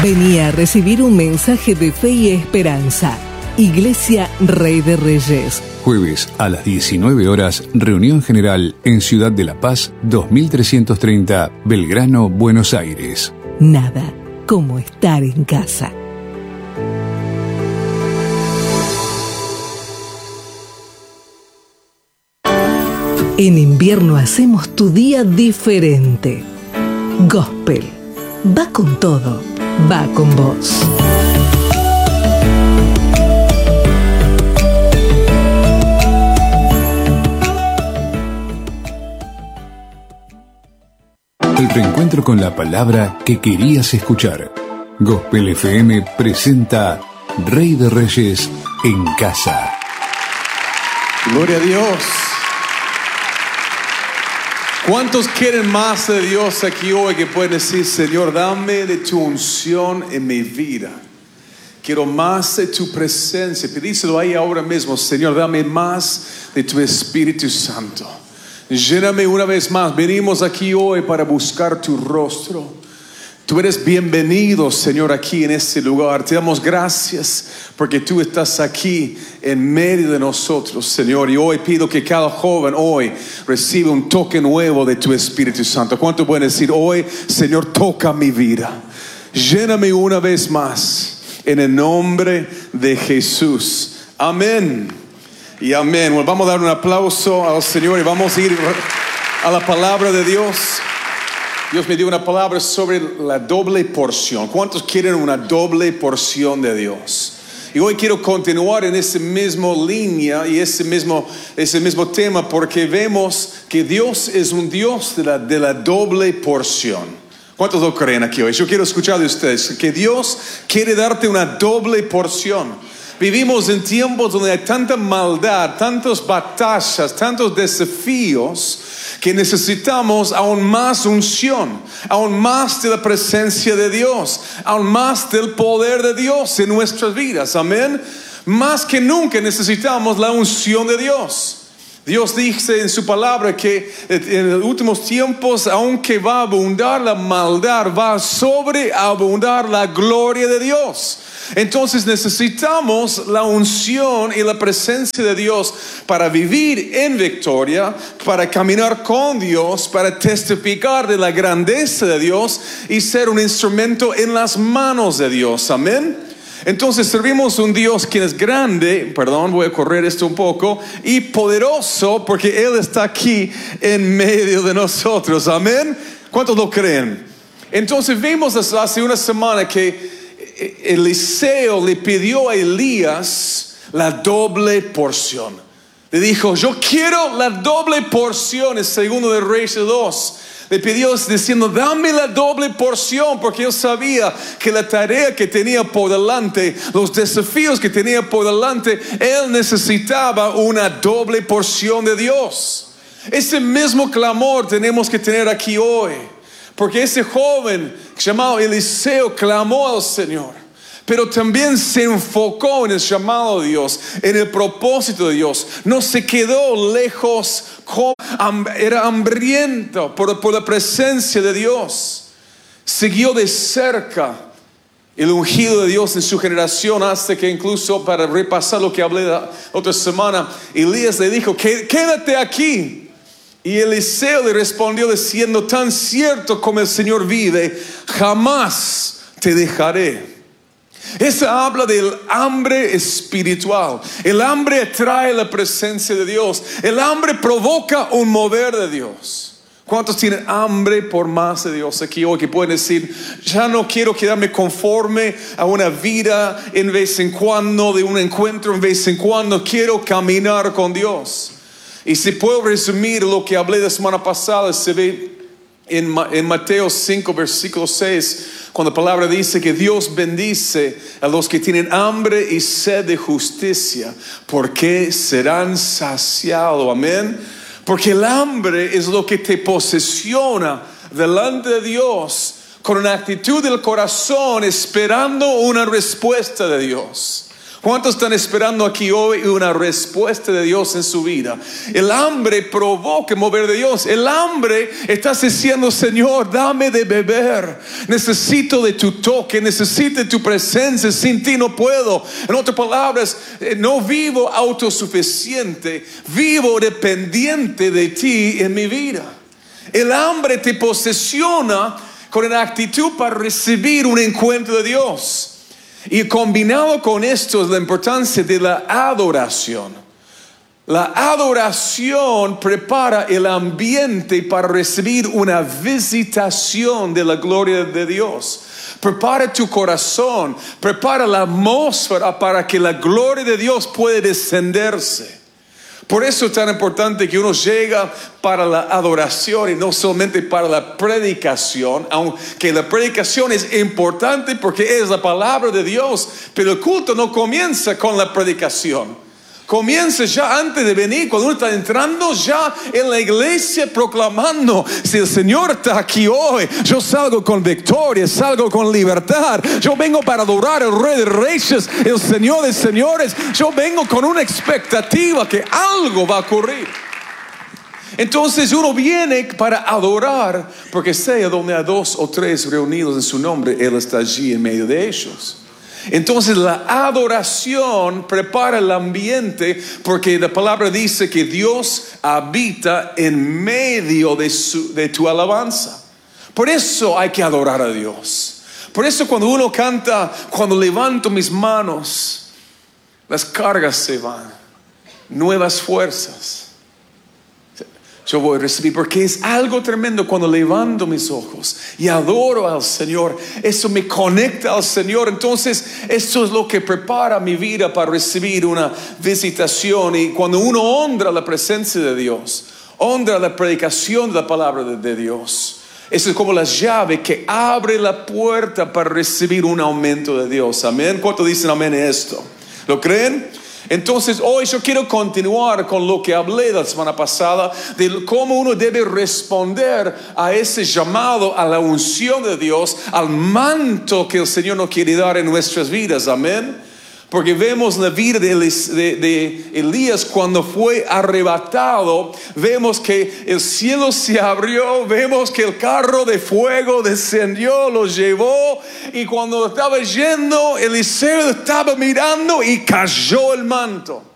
Vení a recibir un mensaje de fe y esperanza. Iglesia Rey de Reyes. Jueves a las 19 horas, reunión general en Ciudad de La Paz, 2330, Belgrano, Buenos Aires. Nada como estar en casa. En invierno hacemos tu día diferente. Gospel. Va con todo. Va con vos. El reencuentro con la palabra que querías escuchar. Gospel FM presenta Rey de Reyes en casa. Gloria a Dios. ¿Cuántos quieren más de Dios aquí hoy que pueden decir, Señor, dame de tu unción en mi vida? Quiero más de tu presencia. Pedíselo ahí ahora mismo, Señor, dame más de tu Espíritu Santo. Lléname una vez más. Venimos aquí hoy para buscar tu rostro. Tú eres bienvenido, Señor, aquí en este lugar. Te damos gracias porque tú estás aquí en medio de nosotros, Señor. Y hoy pido que cada joven hoy reciba un toque nuevo de tu Espíritu Santo. ¿Cuánto pueden decir hoy, Señor, toca mi vida? Lléname una vez más en el nombre de Jesús. Amén. Y amén. Bueno, vamos a dar un aplauso al Señor y vamos a ir a la palabra de Dios. Dios me dio una palabra sobre la doble porción. ¿Cuántos quieren una doble porción de Dios? Y hoy quiero continuar en esa misma línea y ese mismo tema, porque vemos que Dios es un Dios de la doble porción. ¿Cuántos lo creen aquí hoy? Yo quiero escuchar de ustedes que Dios quiere darte una doble porción. Vivimos en tiempos donde hay tanta maldad, tantas batallas, tantos desafíos, que necesitamos aún más unción, aún más de la presencia de Dios, aún más del poder de Dios en nuestras vidas. Amén. Más que nunca necesitamos la unción de Dios. Dios dice en su palabra que en los últimos tiempos, aunque va a abundar la maldad, va a sobreabundar la gloria de Dios. Entonces necesitamos la unción y la presencia de Dios para vivir en victoria, para caminar con Dios, para testificar de la grandeza de Dios y ser un instrumento en las manos de Dios. Amén. Entonces servimos un Dios quien es grande, voy a correr esto un poco, y poderoso, porque Él está aquí en medio de nosotros. Amén. ¿Cuántos lo creen? Entonces vimos hace una semana que Eliseo le pidió a Elías la doble porción. Le dijo, yo quiero la doble porción. En 2 de Reyes 2 le pidió diciendo, dame la doble porción, porque yo sabía que la tarea que tenía por delante, los desafíos que tenía por delante, él necesitaba una doble porción de Dios. Ese mismo clamor tenemos que tener aquí hoy. Porque ese joven llamado Eliseo clamó al Señor, pero también se enfocó en el llamado de Dios, en el propósito de Dios. No se quedó lejos, era hambriento por la presencia de Dios. Siguió de cerca el ungido de Dios en su generación, hasta que incluso, para repasar lo que hablé la otra semana, Elías le dijo, quédate aquí. Y Eliseo le respondió diciendo, tan cierto como el Señor vive, jamás te dejaré. Esa habla del hambre espiritual. El hambre atrae la presencia de Dios. El hambre provoca un mover de Dios. ¿Cuántos tienen hambre por más de Dios aquí hoy que pueden decir, ya no quiero quedarme conforme a una vida en vez en cuando, de un encuentro en vez en cuando, quiero caminar con Dios? Y si puedo resumir lo que hablé la semana pasada, se ve en Mateo 5, versículo 6, cuando la palabra dice que Dios bendice a los que tienen hambre y sed de justicia, porque serán saciados. Amén. Porque el hambre es lo que te posesiona delante de Dios, con una actitud del corazón esperando una respuesta de Dios. ¿Cuántos están esperando aquí hoy una respuesta de Dios en su vida? El hambre provoca mover de Dios. El hambre está diciendo, Señor, dame de beber. Necesito de tu toque, necesito de tu presencia. Sin ti no puedo. En otras palabras, no vivo autosuficiente, vivo dependiente de ti en mi vida. El hambre te posesiona con una actitud para recibir un encuentro de Dios. Y combinado con esto es la importancia de la adoración. La adoración prepara el ambiente para recibir una visitación de la gloria de Dios. Prepara tu corazón, prepara la atmósfera para que la gloria de Dios pueda descenderse. Por eso es tan importante que uno llega para la adoración y no solamente para la predicación, aunque la predicación es importante porque es la palabra de Dios, pero el culto no comienza con la predicación. Comienza ya antes de venir, cuando uno está entrando ya en la iglesia proclamando, si el Señor está aquí hoy, yo salgo con victoria, salgo con libertad, yo vengo para adorar al Rey de Reyes, el Señor de Señores, yo vengo con una expectativa que algo va a ocurrir. Entonces uno viene para adorar, porque sea donde hay 2 o 3 reunidos en su nombre, Él está allí en medio de ellos. Entonces la adoración prepara el ambiente, porque la palabra dice que Dios habita en medio de tu alabanza. Por eso hay que adorar a Dios. Por eso cuando uno canta, cuando levanto mis manos, las cargas se van, nuevas fuerzas yo voy a recibir, porque es algo tremendo cuando levanto mis ojos y adoro al Señor. Eso me conecta al Señor. Entonces esto es lo que prepara mi vida para recibir una visitación. Y cuando uno honra la presencia de Dios, honra la predicación de la palabra de Dios, eso es como la llave que abre la puerta para recibir un aumento de Dios. Amén. ¿Cuántos dicen amén a esto? ¿Lo creen? Entonces hoy yo quiero continuar con lo que hablé la semana pasada, de cómo uno debe responder a ese llamado, a la unción de Dios, al manto que el Señor nos quiere dar en nuestras vidas. Amén. Porque vemos la vida de Elías cuando fue arrebatado. Vemos que el cielo se abrió. Vemos que el carro de fuego descendió, lo llevó. Y cuando estaba yendo, Eliseo estaba mirando y cayó el manto.